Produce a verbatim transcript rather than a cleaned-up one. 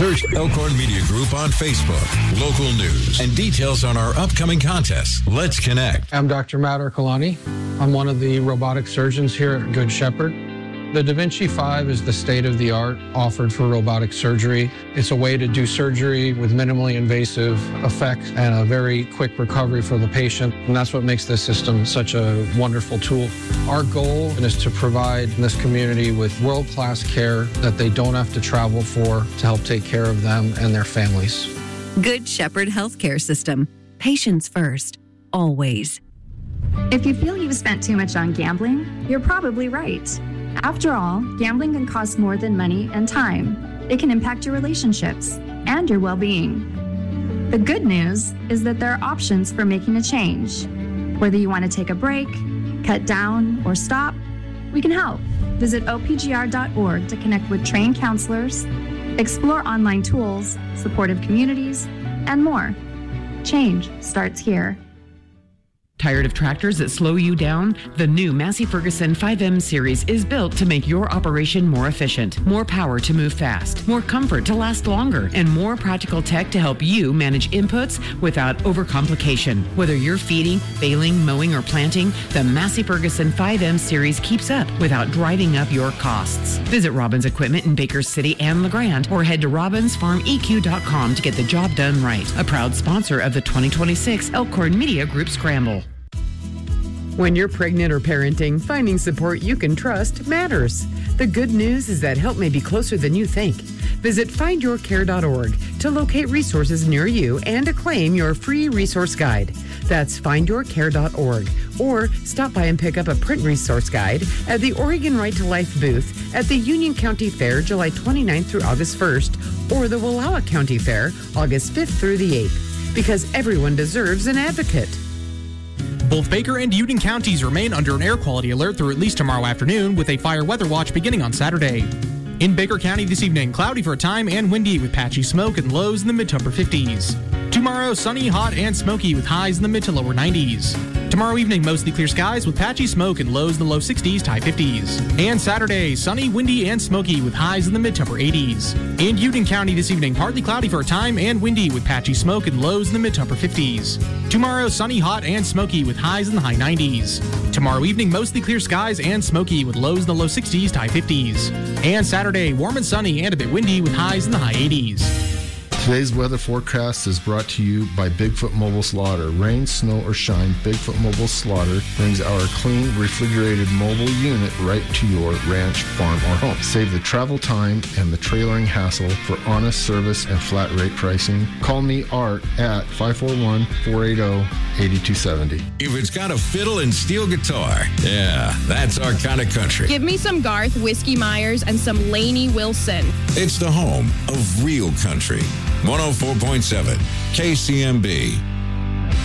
Search Elkhorn Media Group on Facebook, local news, and details on our upcoming contests. Let's connect. I'm Doctor Matt Ercolani. I'm one of the robotic surgeons here at Good Shepherd. The Da Vinci five is the state-of-the-art offered for robotic surgery. It's a way to do surgery with minimally invasive effects and a very quick recovery for the patient. And that's what makes this system such a wonderful tool. Our goal is to provide this community with world-class care that they don't have to travel for to help take care of them and their families. Good Shepherd Healthcare System. Patients first. Always. If you feel you've spent too much on gambling, you're probably right. After all, gambling can cost more than money and time. It can impact your relationships and your well-being. The good news is that there are options for making a change. Whether you want to take a break, cut down, or stop, we can help. Visit O P G R dot org to connect with trained counselors, explore online tools, supportive communities, and more. Change starts here. Tired of tractors that slow you down? The new Massey Ferguson five M series is built to make your operation more efficient, more power to move fast, more comfort to last longer, and more practical tech to help you manage inputs without overcomplication. Whether you're feeding, baling, mowing, or planting, the Massey Ferguson five M series keeps up without driving up your costs. Visit Robbins Equipment in Baker City and LeGrand, or head to robbins farm e q dot com to get the job done right. A proud sponsor of the twenty twenty-six Elkhorn Media Group Scramble. When you're pregnant or parenting, finding support you can trust matters. The good news is that help may be closer than you think. Visit find your care dot org to locate resources near you and to claim your free resource guide. That's find your care dot org. Or stop by and pick up a print resource guide at the Oregon Right to Life booth at the Union County Fair, July twenty-ninth through August first, or the Wallowa County Fair, August fifth through the eighth. Because everyone deserves an advocate. Both Baker and Union counties remain under an air quality alert through at least tomorrow afternoon, with a fire weather watch beginning on Saturday. In Baker County this evening, cloudy for a time and windy with patchy smoke and lows in the mid to upper fifties. Tomorrow, sunny, hot, and smoky with highs in the mid to lower nineties. Tomorrow evening, mostly clear skies with patchy smoke and lows in the low sixties to high fifties. And Saturday, sunny, windy, and smoky with highs in the mid to upper eighties. In Union County this evening, partly cloudy for a time and windy with patchy smoke and lows in the mid to upper fifties. Tomorrow, sunny, hot, and smoky with highs in the high nineties. Tomorrow evening, mostly clear skies and smoky with lows in the low sixties to high fifties. And Saturday, warm and sunny and a bit windy with highs in the high eighties. Today's weather forecast is brought to you by Bigfoot Mobile Slaughter. Rain, snow, or shine, Bigfoot Mobile Slaughter brings our clean, refrigerated mobile unit right to your ranch, farm, or home. Save the travel time and the trailering hassle for honest service and flat rate pricing. Call me, Art, at five four one, four eight zero, eight two seven zero. If it's got a fiddle and steel guitar, yeah, that's our kind of country. Give me some Garth Whiskey Myers and some Lainey Wilson. It's the home of real country. one oh four point seven K C M B.